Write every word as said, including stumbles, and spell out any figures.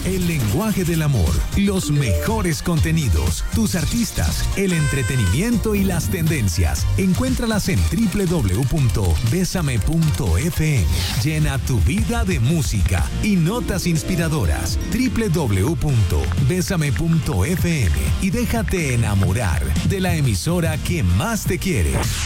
el lenguaje del amor, los mejores contenidos, tus artistas, el entretenimiento y las tendencias. Encuéntralas en doble u doble u doble u punto besame punto efe eme. Llena tu vida de música y notas inspiradoras. doble u doble u doble u punto besame punto efe eme y déjate enamorar de la emisora que más te quiere.